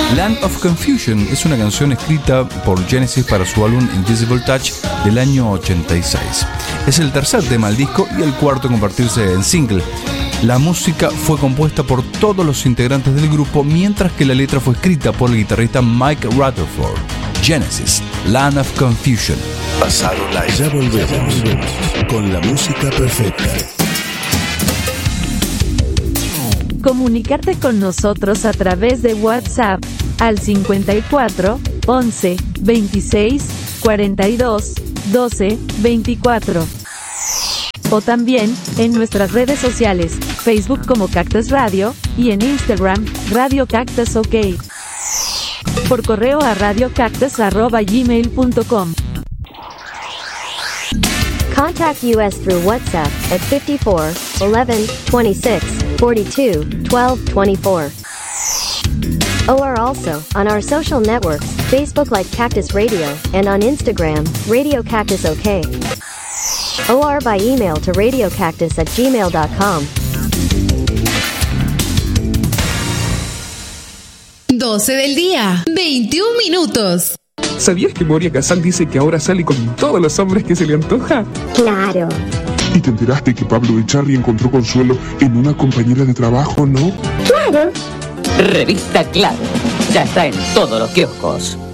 Land of Confusion es una canción escrita por Genesis para su álbum Invisible Touch del año 86. Es el tercer tema del disco y el cuarto en convertirse en single. La música fue compuesta por todos los integrantes del grupo, mientras que la letra fue escrita por el guitarrista Mike Rutherford. Genesis, Land of Confusion. Pasado Live. Ya volvemos con la música perfecta. Comunicarte con nosotros a través de WhatsApp al 54 11 26 42 12 24. O también en nuestras redes sociales, Facebook como Cactus Radio y en Instagram, Radio Cactus OK. Por correo a radiocactus@gmail.com. Contact us through WhatsApp at 54 11 26 42 12 24. Or also on our social networks, Facebook like Cactus Radio and on Instagram, Radio Cactus OK. Or by email to radiocactus@gmail.com. 12 del día, 21 minutos. ¿Sabías que Moria Kazan dice que ahora sale con todos los hombres que se le antoja? Claro. ¿Y te enteraste que Pablo Echarri encontró consuelo en una compañera de trabajo, no? Claro. Revista Claro. Ya está en todos los kioscos.